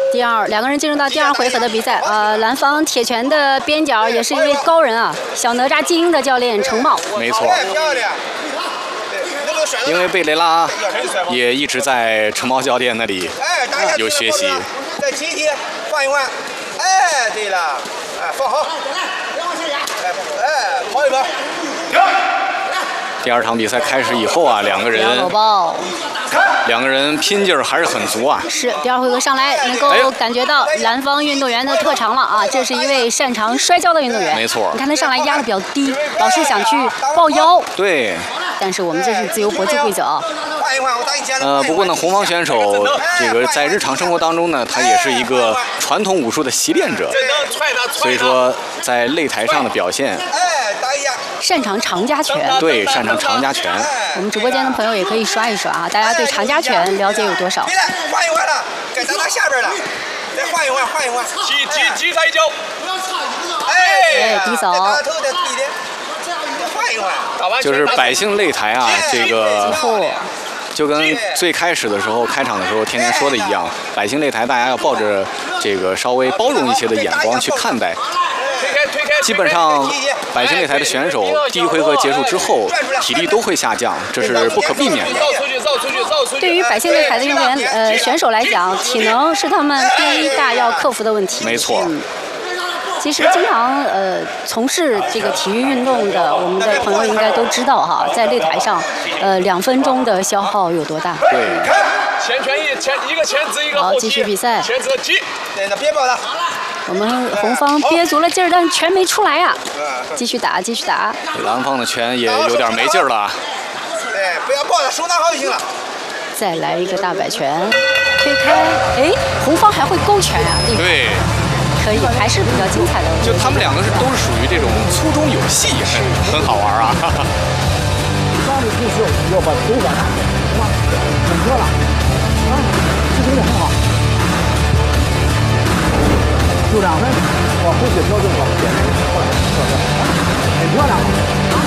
两个人进入到第2回合的比赛。蓝方铁拳的边角也是一位高人啊，小哪吒精英的教练程茂。 没错。因为贝雷拉也一直在程茂教练那里有学习。 再提一提，换一换。哎，对了，哎，放好。哎，跑一跑。 第2场比赛开始以后啊，两个人拼劲儿还是很足啊。 是第2回合上来能够感觉到蓝方运动员的特长了啊！这是一位擅长摔跤的运动员。 没错。 你看他上来压得比较低，老是想去抱腰。 对。 但是我们这是自由搏击规则啊。 不过呢，红方选手这个在日常生活当中呢，他也是一个传统武术的习练者，所以说在擂台上的表现， 擅长长家拳。 对，擅长长家拳。 我们直播间的朋友也可以刷一刷啊，大家对长家拳了解有多少？ 换一换了，该打下边了，再换一换，换一换。击他一脚。 哎，低扫。 换一换。 就是百姓擂台啊，这个就跟最开始的时候开场的时候天天说的一样，百姓擂台大家要抱着这个稍微包容一些的眼光去看待。基本上百姓擂台的选手第1回合结束之后体力都会下降，这是不可避免的。 对于百姓擂台的运动员选手来讲，体能是他们第一大要克服的问题。 没错。 其实经常从事这个体育运动的我们的朋友应该都知道哈，在擂台上2分钟的消耗有多大。 对。 好，继续比赛。 别跑了。 我们红方憋足了劲儿，但拳没出来啊！继续打，继续打。 蓝方的拳也有点没劲儿了。 哎，不要抱着，手拿好就行了。 再来一个大摆拳，推开。哎，红方还会勾拳啊！ 对。 可以，还是比较精彩的。 就他们2个都是属于这种粗中有细，很好玩啊。 抓的就是要把手感很多了，这个也很好。就2分，往后续调整好，很漂亮。